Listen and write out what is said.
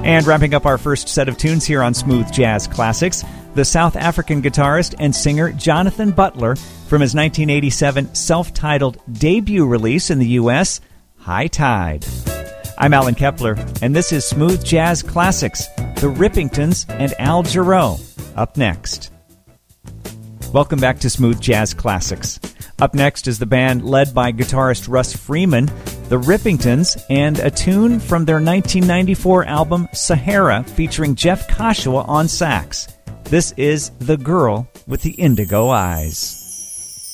And wrapping up our first set of tunes here on Smooth Jazz Classics, the South African guitarist and singer Jonathan Butler from his 1987 self-titled debut release in the U.S., High Tide. I'm Alan Kepler, and this is Smooth Jazz Classics, the Rippingtons and Al Jarreau. Up next. Welcome back to Smooth Jazz Classics. Up next is the band led by guitarist Russ Freeman, the Rippingtons, and a tune from their 1994 album Sahara featuring Jeff Koshoa on sax. This is The Girl with the Indigo Eyes.